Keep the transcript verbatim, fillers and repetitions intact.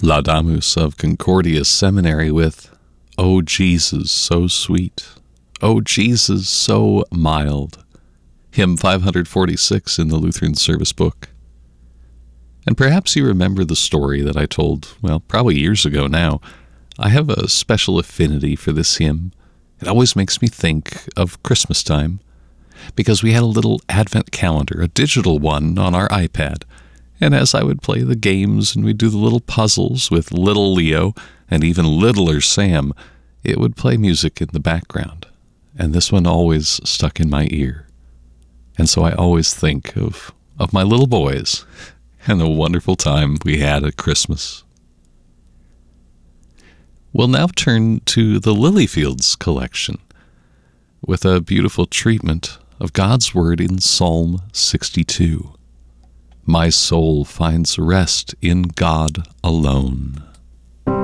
Laudamus of Concordia Seminary with "O Jesus, so sweet, O Jesus, so mild," hymn five forty-six in the Lutheran Service Book. And perhaps you remember the story that I told, well, probably years ago now. I have a special affinity for this hymn. It always makes me think of Christmas time, because we had a little Advent calendar, a digital one, on our iPad. And as I would play the games and we'd do the little puzzles with little Leo and even littler Sam, it would play music in the background. And this one always stuck in my ear. And so I always think of, of my little boys and the wonderful time we had at Christmas. We'll now turn to the Lilyfields collection with a beautiful treatment of God's Word in Psalm sixty-two. My soul finds rest in God alone.